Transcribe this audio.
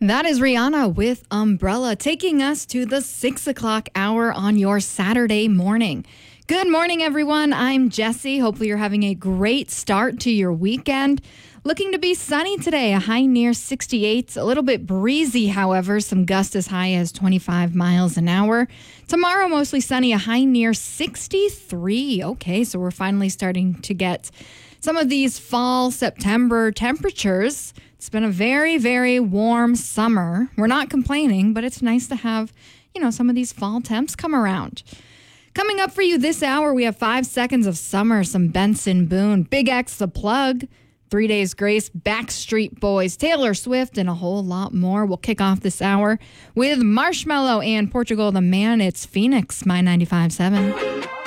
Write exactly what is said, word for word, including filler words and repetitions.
That is Rihanna with Umbrella, taking us to the six o'clock hour on your Saturday morning. Good morning, everyone. I'm Jessie. Hopefully you're having a great start to your weekend. Looking to be sunny today, a high near sixty-eight. A little bit breezy, however, some gusts as high as twenty-five miles an hour. Tomorrow, mostly sunny, a high near sixty-three. Okay, so we're finally starting to get some of these fall September temperatures. It's been a very, very warm summer. We're not complaining, but it's nice to have, you know, some of these fall temps come around. Coming up for you this hour, we have five seconds of summer, some Benson Boone, Big X The Plug, Three Days Grace, Backstreet Boys, Taylor Swift, and a whole lot more. We'll kick off this hour with Marshmello and Portugal the Man. It's Phoenix, My ninety-five point seven.